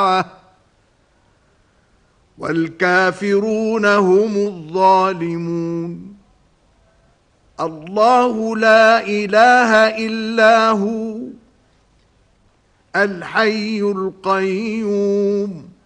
الساعة والكافرون هم الظالمون. الله لا إله إلا هو الحي القيوم